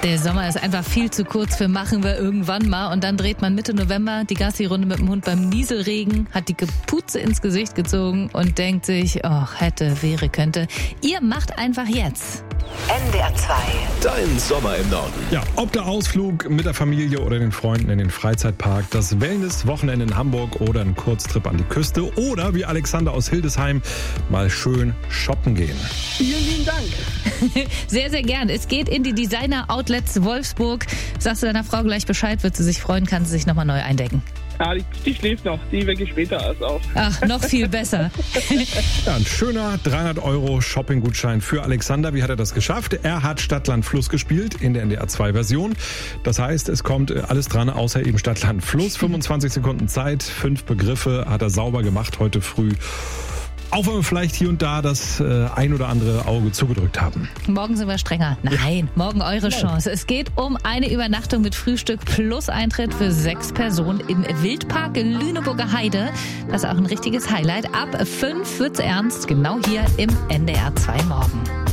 Der Sommer ist einfach viel zu kurz für machen wir irgendwann mal. Und dann dreht man Mitte November die Gassi-Runde mit dem Hund beim Nieselregen, hat die Kapuze ins Gesicht gezogen und denkt sich, ach, hätte, wäre, könnte. Ihr macht einfach jetzt. NDR 2. Dein Sommer im Norden. Ja, ob der Ausflug mit der Familie oder den Freunden in den Freizeitpark, das Wellness-Wochenende in Hamburg oder ein Kurztrip an die Küste oder wie Alexander aus Hildesheim mal schön shoppen gehen. Vielen lieben Dank. Sehr, sehr gern. Es geht in die Designer-Outlets Wolfsburg. Sagst du deiner Frau gleich Bescheid, wird sie sich freuen, kann sie sich nochmal neu eindecken. Ja, die schläft noch. Die wecke ich später erst auf. Ach, noch viel besser. Ja, ein schöner 300 € Shopping-Gutschein für Alexander. Wie hat er das geschafft? Er hat Stadt, Land, Fluss gespielt in der NDR 2-Version. Das heißt, es kommt alles dran, außer eben Stadt, Land, Fluss. 25 Sekunden Zeit, 5 Begriffe hat er sauber gemacht heute früh. Auch wenn wir vielleicht hier und da das ein oder andere Auge zugedrückt haben. Morgen sind wir strenger. Nein, morgen eure Chance. Es geht um eine Übernachtung mit Frühstück plus Eintritt für 6 Personen im Wildpark Lüneburger Heide. Das ist auch ein richtiges Highlight. Ab 5 wird's ernst, genau hier im NDR 2 Morgen.